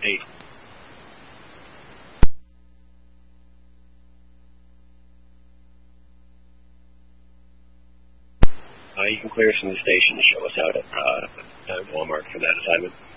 8. You can clear us from the station to show us out at Walmart for that assignment.